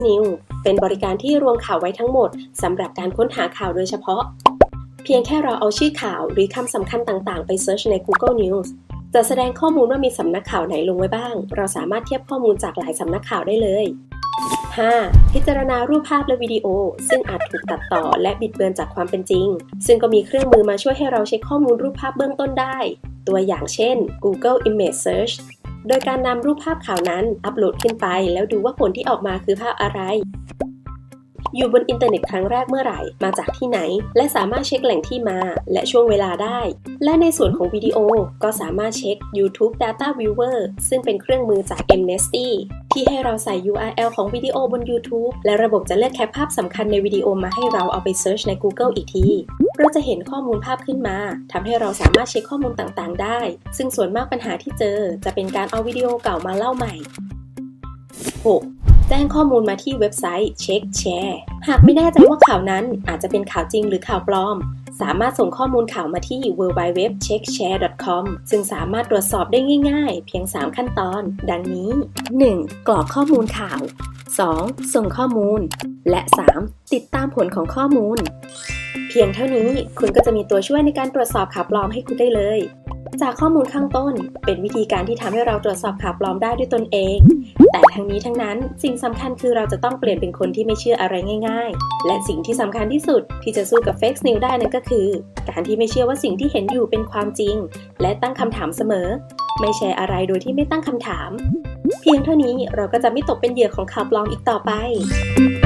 News เป็นบริการที่รวมข่าวไว้ทั้งหมดสำหรับการค้นหาข่าวโดยเฉพาะเพียงแค่เราเอาชื่อข่าวหรือคำสำคัญต่างๆไปเซิร์ชใน Google News จะแสดงข้อมูลว่ามีสำนักข่าวไหนลงไว้บ้างเราสามารถเทียบข้อมูลจากหลายสำนักข่าวได้เลย 5. พิจารณารูปภาพและวิดีโอซึ่งอาจถูกตัดต่อและบิดเบือนจากความเป็นจริงซึ่งก็มีเครื่องมือมาช่วยให้เราเช็คข้อมูลรูปภาพเบื้องต้นได้ตัวอย่างเช่น Google Image Search โดยการนำรูปภาพข่าวนั้นอัปโหลดขึ้นไปแล้วดูว่าผลที่ออกมาคือภาพอะไรอยู่บนอินเทอร์เน็ตครั้งแรกเมื่อไหร่มาจากที่ไหนและสามารถเช็คแหล่งที่มาและช่วงเวลาได้และในส่วนของวิดีโอก็สามารถเช็ค YouTube Data Viewer ซึ่งเป็นเครื่องมือจาก Mnesty ที่ให้เราใส่ URL ของวิดีโอบน YouTube และระบบจะเลือกแคปภาพสำคัญในวิดีโอมาให้เราเอาไปเซิร์ชใน Google อีกทีเราจะเห็นข้อมูลภาพขึ้นมาทำให้เราสามารถเช็คข้อมูลต่างๆได้ซึ่งส่วนมากปัญหาที่เจอจะเป็นการเอาวิดีโอเก่ามาเล่าใหม่ 6. แจ้งข้อมูลมาที่เว็บไซต์เช็คแชร์หากไม่แน่ใจว่าข่าวนั้นอาจจะเป็นข่าวจริงหรือข่าวปลอมสามารถส่งข้อมูลข่าวมาที่ www.checkshare.com ซึ่งสามารถตรวจสอบได้ง่ายๆเพียง 3 ขั้นตอนดังนี้ 1. กรอกข้อมูลข่าว 2. ส่งข้อมูลและ 3. ติดตามผลของข้อมูลเพียงเท่านี้คุณก็จะมีตัวช่วยในการตรวจสอบข่าวปลอมให้คุณได้เลยจากข้อมูลข้างต้นเป็นวิธีการที่ทำให้เราตรวจสอบข่าวปลอมได้ด้วยตนเองแต่ทั้งนี้ทั้งนั้นสิ่งสำคัญคือเราจะต้องเปลี่ยนเป็นคนที่ไม่เชื่ออะไรง่ายๆและสิ่งที่สำคัญที่สุดที่จะสู้กับ Fake News ได้นั่นก็คือการที่ไม่เชื่อว่าสิ่งที่เห็นอยู่เป็นความจริงและตั้งคำถามเสมอไม่แชร์อะไรโดยที่ไม่ตั้งคำถามเพียงเท่านี้เราก็จะไม่ตกเป็นเหยื่อของข่าวปลอมอีกต่อไป